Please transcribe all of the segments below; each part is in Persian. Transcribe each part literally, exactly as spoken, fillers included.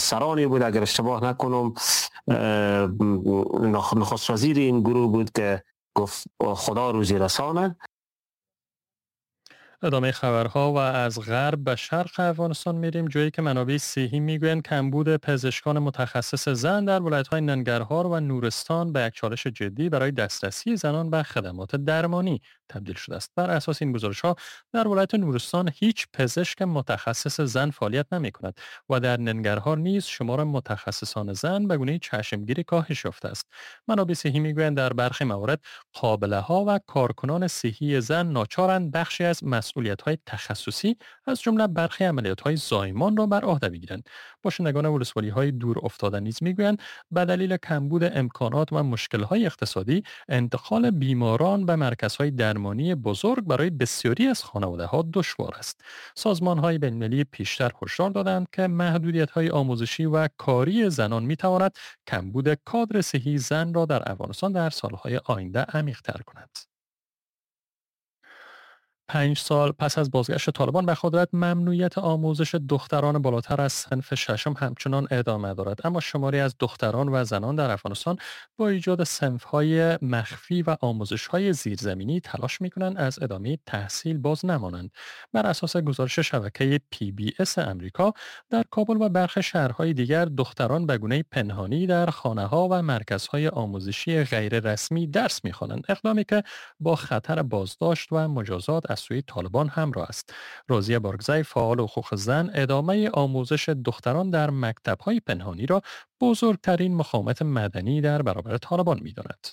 سرانی بود، اگر اشتباه نکنم نخست وزیر این گروه بود که گفت خدا روزی رسانه. ادامه خبرها و از غرب به شرق افغانستان میریم، جایی که منابع صحی میگویند کمبود پزشکان متخصص زن در ولایت‌های ننگرهار و نورستان به یک چالش جدی برای دسترسی زنان به خدمات درمانی تبدیل شده است. بر اساس این گزارش‌ها در ولایت نورستان هیچ پزشک متخصص زن فعالیت نمی‌کند و در ننگرهار نیز شمار متخصصان زن به گونه چشمگیری کاهش یافته است. منابع صحی میگویند در برخی موارد قابله‌ها و کارکنان صحی زن ناچارند بخشی از مسئولیت‌های تخصصی از جمله برخی عملیات‌های زایمان را بر عهده بگیرند. باشندگان ولسوالی‌های دور افتاده نیز می‌گویند به دلیل کمبود امکانات و مشکل‌های اقتصادی انتقال بیماران به مرکزهای درمانی بزرگ برای بسیاری از خانواده‌ها دشوار است. سازمان‌های بین‌المللی پیشتر هشدار دادند که محدودیت‌های آموزشی و کاری زنان می‌تواند کمبود کادر صحی زن را در افغانستان در سال‌های آینده عمیق‌تر کند. پنج سال پس از بازگشت طالبان به قدرت، ممنوعیت آموزش دختران بالاتر از صنف ششم همچنان ادامه دارد، اما شماری از دختران و زنان در افغانستان با ایجاد صنف‌های مخفی و آموزش‌های زیرزمینی تلاش می‌کنند از ادامه تحصیل باز نمانند. بر اساس گزارش شبکه پی بی اس امریکا، در کابل و برخی شهرهای دیگر دختران به گونه پنهانی در خانه‌ها و مرکزهای آموزشی غیر رسمی درس می‌خوانند، اقدامی که با خطر بازداشت و مجازات از سوی طالبان همراه است. راضیه بارگزی، فعال حقوق زن، ادامه آموزش دختران در مکتب‌های پنهانی را بزرگترین مقاومت مدنی در برابر طالبان می‌داند.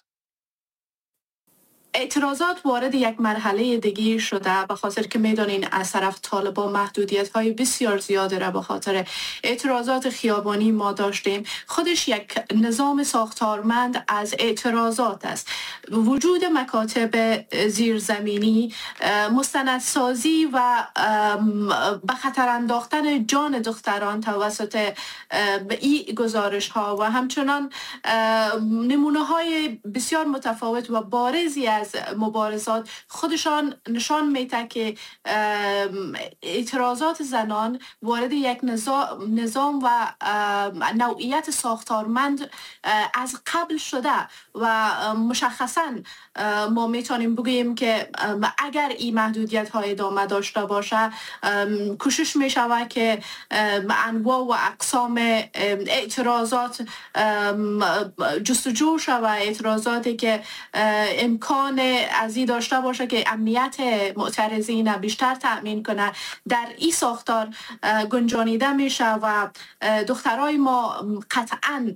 اعتراضات وارد یک مرحله دیگه شده، به خاطر که میدانین از طرف طالبان محدودیت های بسیار زیاده را به خاطر اعتراضات خیابانی ما داشتیم. خودش یک نظام ساختارمند از اعتراضات است. وجود مکاتب زیرزمینی، مستندسازی و به خطر انداختن جان دختران توسط این گزارش ها و همچنان نمونه های بسیار متفاوت و بارزی از مبارزات خودشان نشان میده که اعتراضات زنان وارد یک نظام و نوعیت ساختارمند از قبل شده و مشخصا ما میتونیم بگوییم که اگر این محدودیت های ادامه داشته باشه، کوشش میشود که انواع و اقسام اعتراضات جستجو شود، اعتراضاتی که امکان از این داشته باشه که امنیت معترضین بیشتر تأمین کنه، در این ساختار گنجانیده میشه و دخترای ما قطعاً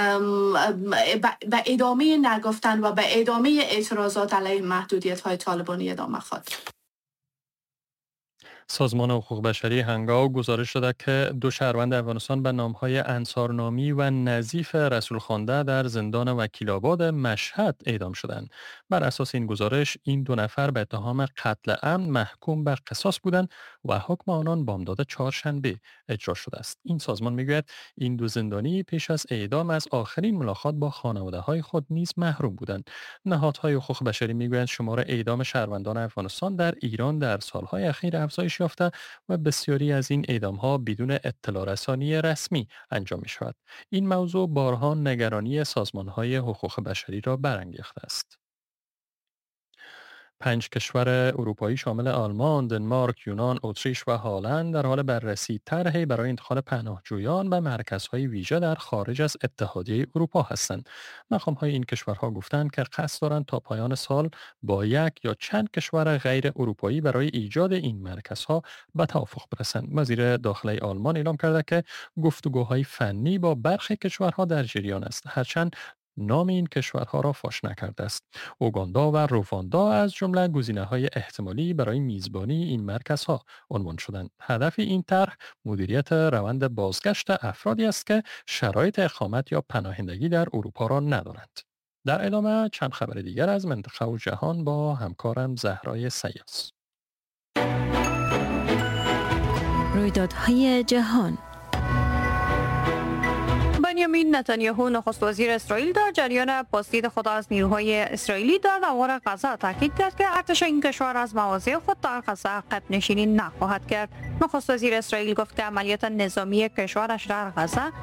به ادامه نگفتن و به ادامه اعتراضات علیه محدودیت های طالبانی ادامه خواهد. سازمان حقوق بشری هنگاو گزارش داده که دو شهروند افغانستان به نامهای انصارنامی و نظیف رسولخوانده در زندان وکیل‌آباد مشهد اعدام شدند. بر اساس این گزارش این دو نفر به اتهام قتل عمد محکوم به قصاص بودند و حکم آنان بامداد چهارشنبه اجرا شده است. این سازمان میگوید این دو زندانی پیش از اعدام از آخرین ملاقات با خانواده‌های خود نیز محروم بودند. نهادهای حقوق بشری میگویند شمار اعدام شهروندان افغانستان در ایران در سالهای اخیر افزایش یافته و بسیاری از این اعدام‌ها بدون اطلاع رسانی رسمی انجام می‌شود. این موضوع بارها نگرانی سازمان‌های حقوق بشری را برانگیخته است. پنج کشور اروپایی شامل آلمان، دنمارک، یونان، اتریش و هلند در حال بررسی طرحی برای انتقال پناهجویان به مرکزهای ویژه در خارج از اتحادیه اروپا هستند. مقام‌های این کشورها گفتند که قصد دارند تا پایان سال با یک یا چند کشور غیر اروپایی برای ایجاد این مرکزها به توافق برسند. وزیر داخلی آلمان اعلام کرده که گفتگوهای فنی با برخی کشورها در جریان است، هرچند نام این کشورها را فاش نکرده است. اوگاندا و رواندا از جمله گزینه‌های احتمالی برای میزبانی این مرکزها عنوان شدند. هدف این طرح مدیریت روند بازگشت افرادی است که شرایط اقامت یا پناهندگی در اروپا را ندارند. در ادامه چند خبر دیگر از منطقه و جهان با همکارم زهرای سیاس. رویدادهای جهان. بنیامین نتانیاهو نخست وزیر اسرائیل در جریان بازدید خود از نیروهای اسرائیلی در نوار غزه تاکید کرد که ارتش این کشور از مواضع خود در غزه عقب نشینی نخواهد کرد. نخست وزیر اسرائیل گفت که عملیات نظامی کشورش در غزه